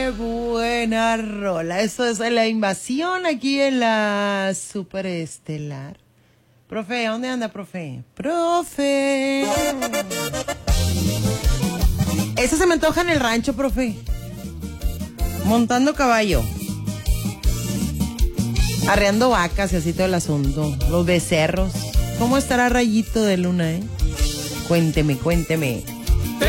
Buena rola. Eso es La Invasión aquí en la Superestelar. Profe, ¿dónde anda, profe? Profe. Eso se me antoja en el rancho, profe. Montando caballo. Arreando vacas y así todo el asunto. Los becerros. ¿Cómo estará Rayito de Luna, Cuénteme, cuénteme.